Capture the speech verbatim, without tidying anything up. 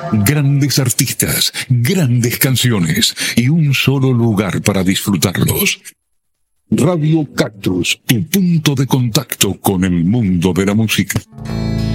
Grandes artistas, grandes canciones y un solo lugar para disfrutarlos. Radio Cactus, tu punto de contacto con el mundo de la música.